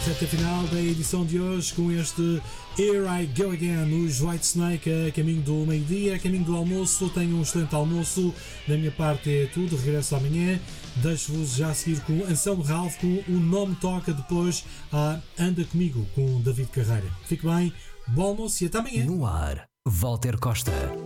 reta final da edição de hoje com este Here I Go Again, os Whitesnake a caminho do meio-dia, a caminho do almoço. Tenham um excelente almoço. Da minha parte é tudo, regresso amanhã. Deixo-vos já a seguir com Anselmo Ralph, com O Nome Toca, depois a Anda Comigo com David Carreira. Fique bem, bom almoço e até amanhã. No ar, Walter Costa.